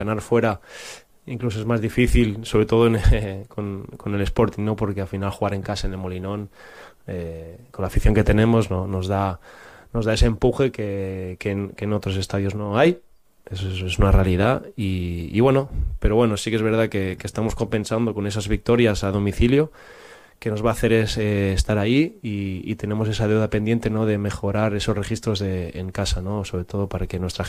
ganar fuera incluso es más difícil, sobre todo con el Sporting, ¿no? Porque al final jugar en casa en el Molinón, con la afición que tenemos, ¿no? Nos da ese empuje que en otros estadios no hay. Eso es una realidad y bueno, pero bueno, sí que es verdad que estamos compensando con esas victorias a domicilio, que nos va a hacer es estar ahí y tenemos esa deuda pendiente, ¿no? De mejorar esos registros en casa, ¿no? Sobre todo para que nuestra